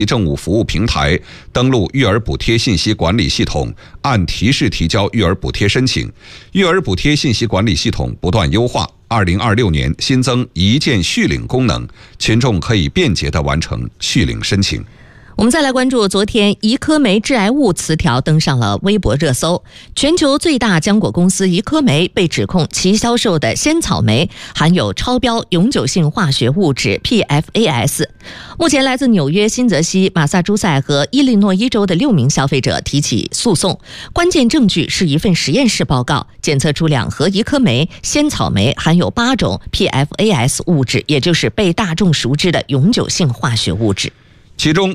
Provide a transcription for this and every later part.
政务服务平台登录育儿补贴信息管理系统，按提示提交育儿补贴申请。育儿补贴信息管理系统不断优化，2026年新增一键续领功能，群众可以便捷地完成续领申请。 我们再来关注，昨天怡科梅致癌物词条登上了微博热搜。全球最大浆果公司怡科梅被指控其销售的鲜草莓含有超标永久性化学物质 PFAS。目前来自纽约、新泽西、马萨诸塞和伊利诺伊州的6名消费者提起诉讼，关键证据是一份实验室报告，检测出2盒怡科梅鲜草莓含有8种 PFAS 物质，也就是被大众熟知的永久性化学物质。 其中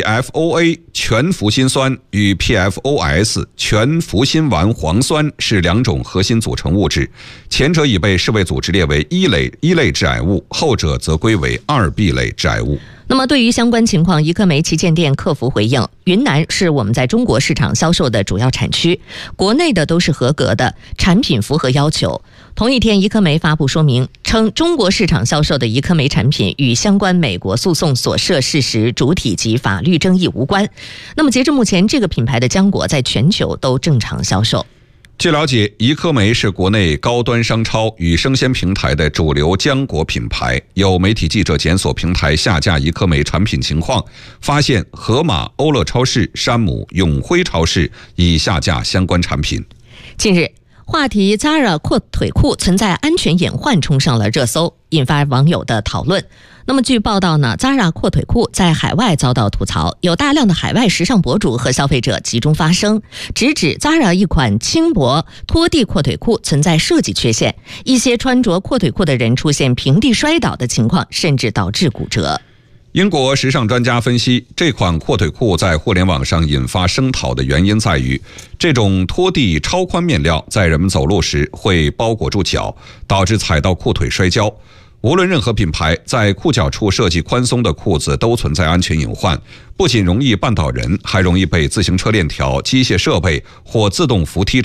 PFOA 全氟辛酸与 PFOS 全氟辛烷磺酸是2种核心组成物质，前者已被世卫组织列为一类致癌物，后者则归为2B 类致癌物。 那么对于相关情况，怡科梅旗舰店客服回应，云南是我们在中国市场销售的主要产区，国内的都是合格的，产品符合要求。同一天，怡科梅发布说明称，中国市场销售的怡科梅产品与相关美国诉讼所涉事实、主体及法律争议无关。那么截至目前，这个品牌的浆果在全球都正常销售。 据了解，怡科梅是国内高端商超与生鲜平台的主流浆果品牌。有媒体记者检索平台下架怡科梅产品情况，发现盒马、欧乐超市、山姆、永辉超市已下架相关产品。 近日，话题 Zara 阔腿裤存在安全隐患冲上了热搜，引发网友的讨论。那么据报道呢 ，Zara 阔腿裤在海外遭到吐槽，有大量的海外时尚博主和消费者集中发声，直指 Zara 一款轻薄拖地阔腿裤存在设计缺陷，一些穿着阔腿裤的人出现平地摔倒的情况，甚至导致骨折。 英国时尚专家分析，这款阔腿裤在互联网上引发声讨的原因在于，这种拖地超宽面料在人们走路时会包裹住脚，导致踩到裤腿摔跤。无论任何品牌，在裤脚处设计宽松的裤子都存在安全隐患，不仅容易绊倒人，还容易被自行车链条、机械设备或自动扶梯